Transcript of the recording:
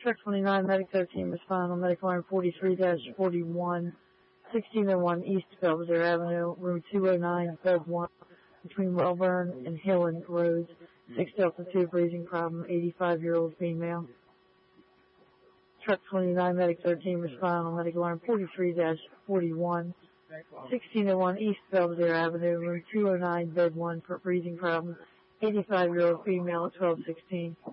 Truck 29, Medic 13 respond on Medic Line 43-41, 1601 East Belvedere Avenue, room 209, bed 1, between Welburn and Hillen Roads, 6 Delta 2, breathing problem, 85-year-old female. Truck 29, Medic 13 respond on Medic Line 43-41, 1601 East Belvedere Avenue, room 209, bed 1, for breathing problem, 85-year-old female at 1216.